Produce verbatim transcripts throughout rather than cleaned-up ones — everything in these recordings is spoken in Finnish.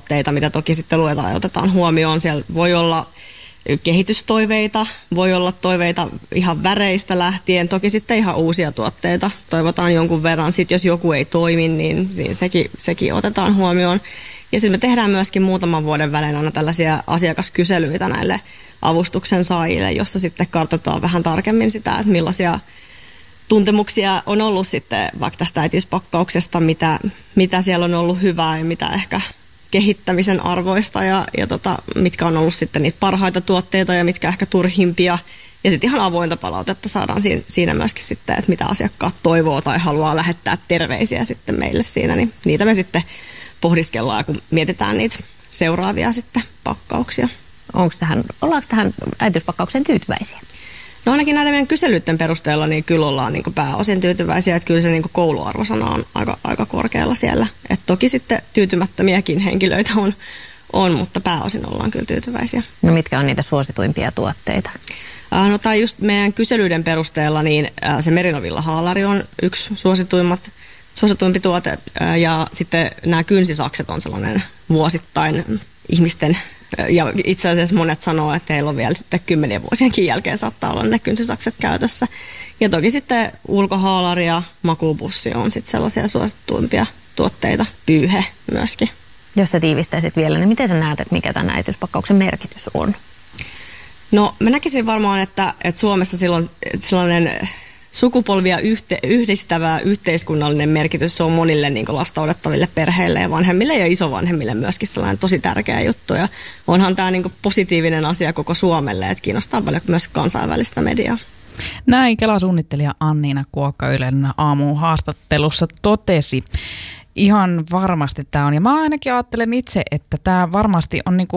tuotteita, mitä toki sitten luetaan ja otetaan huomioon. Siellä voi olla kehitystoiveita, voi olla toiveita ihan väreistä lähtien, toki sitten ihan uusia tuotteita toivotaan jonkun verran. Sitten jos joku ei toimi, niin, niin sekin, sekin otetaan huomioon. Ja sitten me tehdään myöskin muutaman vuoden välein aina tällaisia asiakaskyselyitä näille avustuksen saajille, jossa sitten kartoitetaan vähän tarkemmin sitä, että millaisia tuntemuksia on ollut sitten vaikka tästä äitiyspakkauksesta, mitä, mitä siellä on ollut hyvää ja mitä ehkä kehittämisen arvoista ja, ja tota, mitkä on ollut sitten niitä parhaita tuotteita ja mitkä ehkä turhimpia. Ja sitten ihan avointa palautetta saadaan siinä, siinä myöskin sitten, että mitä asiakkaat toivoo tai haluaa lähettää terveisiä sitten meille siinä, niin niitä me sitten pohdiskellaan, kun mietitään niitä seuraavia sitten pakkauksia. Onko tähän, ollaanko tähän äitiyspakkaukseen tyytyväisiä? No ainakin näiden meidän kyselyiden perusteella niin kyllä ollaan niin kuin pääosin tyytyväisiä, että kyllä se niin kuin kouluarvosana on aika, aika korkealla siellä. Et toki sitten tyytymättömiäkin henkilöitä on, on, mutta pääosin ollaan kyllä tyytyväisiä. No mitkä on niitä suosituimpia tuotteita? Äh, no tai just meidän kyselyiden perusteella niin äh, se Merinovilla haalari on yksi suosituimmat, suosituimpi tuote äh, ja sitten nämä kynsisakset on sellainen vuosittain ihmisten. Ja itse asiassa monet sanoo, että heillä on vielä sitten kymmenien vuosienkin jälkeen saattaa olla ne kynsisakset käytössä. Ja toki sitten ulkohaalari ja makuupussi on sitten sellaisia suosittuimpia tuotteita, pyyhe myöskin. Jos sä tiivistäisit vielä, niin miten sä näet, että mikä tämän äitiyspakkauksen merkitys on? No mä näkisin varmaan, että, että Suomessa silloin sellainen sukupolvia yhte, yhdistävä yhteiskunnallinen merkitys on monille niin kuin lasta odottaville perheille ja vanhemmille ja isovanhemmille myöskin sellainen tosi tärkeä juttu. Ja onhan tämä niin kuin positiivinen asia koko Suomelle, että kiinnostaa paljon myös kansainvälistä mediaa. Näin Kela-suunnittelija Anniina Kuokka Ylen aamun haastattelussa totesi. Ihan varmasti tämä on. Ja mä ainakin ajattelen itse, että tämä varmasti on niinku...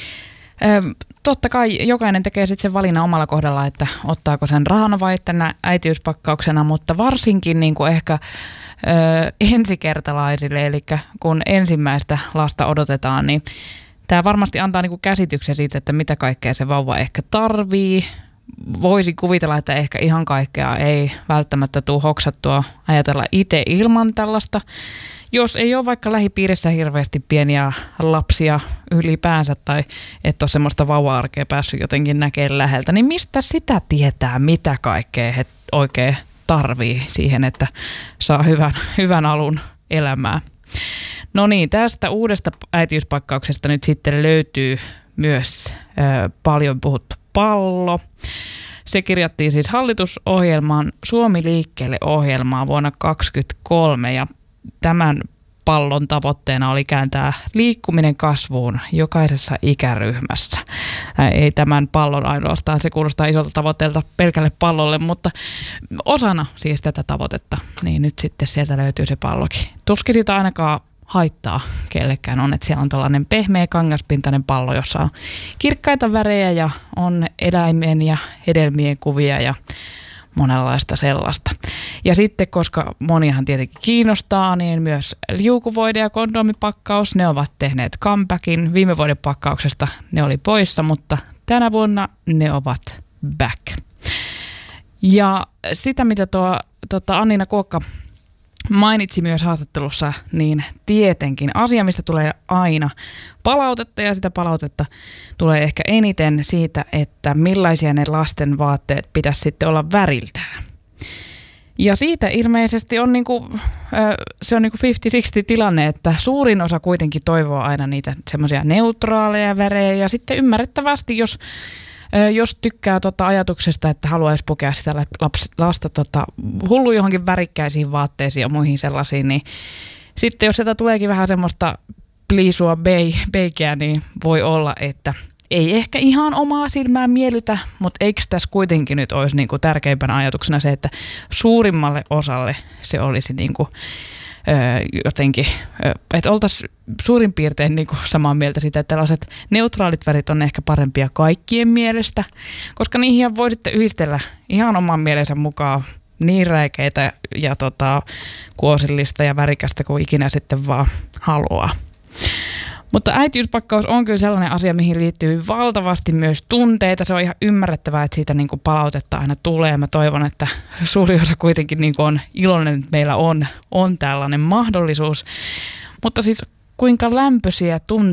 Totta kai jokainen tekee sitten sen valinnan omalla kohdalla, että ottaako sen rahana vai tänä äitiyspakkauksena, mutta varsinkin niin kuin ehkä ö, ensikertalaisille, eli kun ensimmäistä lasta odotetaan, niin tämä varmasti antaa niin kuin käsityksen siitä, että mitä kaikkea se vauva ehkä tarvii. Voisi kuvitella, että ehkä ihan kaikkea ei välttämättä tule hoksattua ajatella itse ilman tällaista. Jos ei ole vaikka lähipiirissä hirveästi pieniä lapsia ylipäänsä tai et ole semmoista vauva-arkea päässyt jotenkin näkemään läheltä, niin mistä sitä tietää, mitä kaikkea he oikein tarvii siihen, että saa hyvän, hyvän alun elämään. No niin, tästä uudesta äitiyspakkauksesta nyt sitten löytyy myös ö, paljon puhuttu pallo. Se kirjattiin siis hallitusohjelmaan Suomi liikkeelle -ohjelmaa vuonna kaksituhattakaksikymmentäkolme ja tämän pallon tavoitteena oli kääntää liikkuminen kasvuun jokaisessa ikäryhmässä. Ei tämän pallon ainoastaan, se kuulostaa isolta tavoitteelta pelkälle pallolle, mutta osana siis tätä tavoitetta, niin nyt sitten sieltä löytyy se pallokin. Tuskin sitä ainakaan haittaa kellekään on, että siellä on tällainen pehmeä kangaspintainen pallo, jossa on kirkkaita värejä ja on eläimien ja hedelmien kuvia ja monenlaista sellaista. Ja sitten, koska moniahan tietenkin kiinnostaa, niin myös liukuvoide ja kondomipakkaus, ne ovat tehneet comebackin. Viime vuoden pakkauksesta ne oli poissa, mutta tänä vuonna ne ovat back. Ja sitä, mitä tuo tota Anniina Kuokka mainitsi myös haastattelussa, niin tietenkin asia, mistä tulee aina palautetta ja sitä palautetta tulee ehkä eniten siitä, että millaisia ne lasten vaatteet pitäisi sitten olla väriltään. Ja siitä ilmeisesti on niinku, se on niinku viisikymmentä kuusikymmentä tilanne, että suurin osa kuitenkin toivoo aina niitä semmoisia neutraaleja värejä ja sitten ymmärrettävästi, jos Jos tykkää tota ajatuksesta, että haluaisi pukea sitä lapsi, lasta tota, hullu johonkin värikkäisiin vaatteisiin ja muihin sellaisiin, niin sitten jos sieltä tuleekin vähän semmoista pliisua beikeä, niin voi olla, että ei ehkä ihan omaa silmään miellytä, mutta eikö tässä kuitenkin nyt olisi niinku tärkeimpänä ajatuksena se, että suurimmalle osalle se olisi niinku Öö, jotenkin, öö, että oltaisiin suurin piirtein niin kuin samaa mieltä siitä, että tällaiset neutraalit värit on ehkä parempia kaikkien mielestä, koska niihin voi sitten yhdistellä ihan oman mielensä mukaan niin räikeitä ja tota, kuosillista ja värikästä kuin ikinä sitten vaan haluaa. Mutta äitiyspakkaus on kyllä sellainen asia, mihin liittyy valtavasti myös tunteita. Se on ihan ymmärrettävää, että siitä niin kuin palautetta aina tulee. Mä toivon, että suuri osa kuitenkin niin kuin on iloinen, että meillä on, on tällainen mahdollisuus. Mutta siis kuinka lämpöisiä tunteita